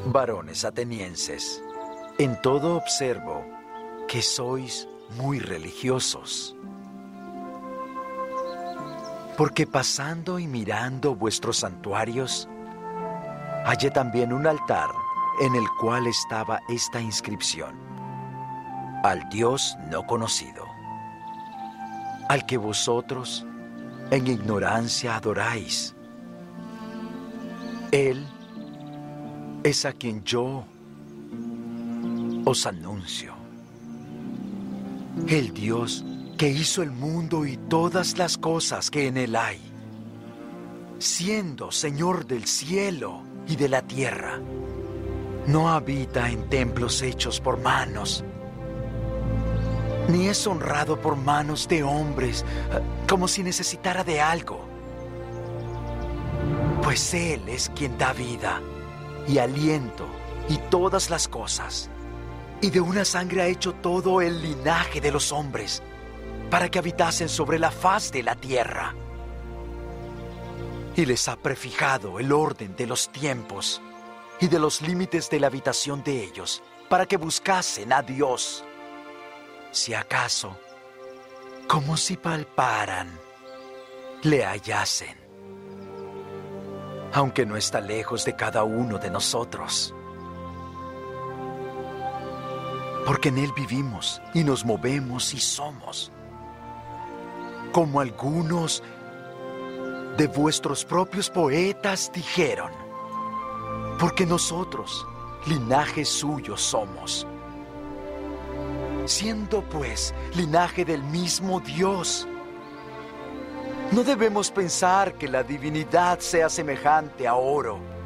Varones atenienses, en todo observo que sois muy religiosos. Porque pasando y mirando vuestros santuarios, hallé también un altar en el cual estaba esta inscripción: al Dios no conocido, al que vosotros en ignorancia adoráis. Él es a quien yo os anuncio. El Dios que hizo el mundo y todas las cosas que en él hay, siendo Señor del cielo y de la tierra, no habita en templos hechos por manos, ni es honrado por manos de hombres como si necesitara de algo. Pues Él es quien da vida y aliento y todas las cosas, y de una sangre ha hecho todo el linaje de los hombres, para que habitasen sobre la faz de la tierra. Y les ha prefijado el orden de los tiempos y de los límites de la habitación de ellos, para que buscasen a Dios, si acaso, como si palparan, le hallasen, aunque no está lejos de cada uno de nosotros. Porque en Él vivimos y nos movemos y somos, como algunos de vuestros propios poetas dijeron, porque nosotros, linaje suyo somos. Siendo pues linaje del mismo Dios, no debemos pensar que la divinidad sea semejante a oro,